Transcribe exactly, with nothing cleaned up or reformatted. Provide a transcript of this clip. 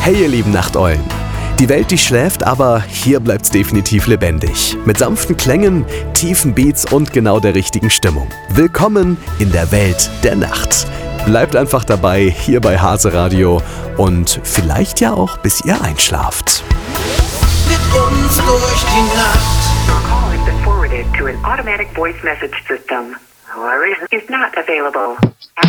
Hey ihr lieben Nachteulen! Die Welt, die schläft, aber hier bleibt's definitiv lebendig. Mit sanften Klängen, tiefen Beats und genau der richtigen Stimmung. Willkommen in der Welt der Nacht. Bleibt einfach dabei, hier bei Hase Radio und vielleicht ja auch, bis ihr einschlaft. Mit uns durch die Nacht. Your call has been forwarded to an automatic voice message system. However, is not available.